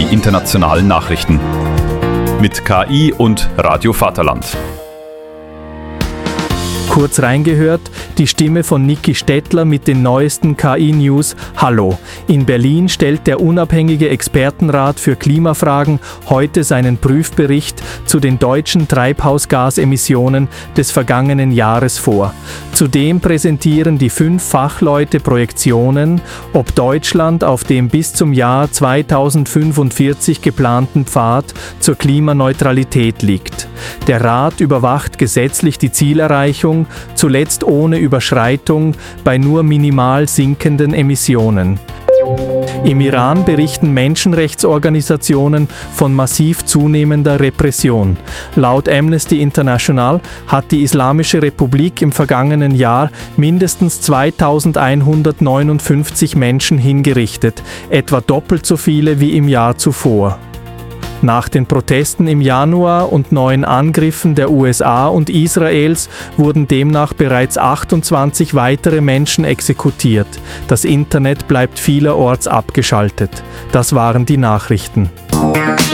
die internationalen Nachrichten. Mit KI und Radio Vaterland. Kurz reingehört, die Stimme von Niki Stettler mit den neuesten KI-News. Hallo! In Berlin stellt der unabhängige Expertenrat für Klimafragen heute seinen Prüfbericht zu den deutschen Treibhausgasemissionen des vergangenen Jahres vor. Zudem präsentieren die 5 Fachleute Projektionen, ob Deutschland auf dem bis zum Jahr 2045 geplanten Pfad zur Klimaneutralität liegt. Der Rat überwacht gesetzlich die Zielerreichung, zuletzt ohne Überschreitung bei nur minimal sinkenden Emissionen. Im Iran berichten Menschenrechtsorganisationen von massiv zunehmender Repression. Laut Amnesty International hat die Islamische Republik im vergangenen Jahr mindestens 2159 Menschen hingerichtet, etwa doppelt so viele wie im Jahr zuvor. Nach den Protesten im Januar und neuen Angriffen der USA und Israels wurden demnach bereits 28 weitere Menschen exekutiert. Das Internet bleibt vielerorts abgeschaltet. Das waren die Nachrichten.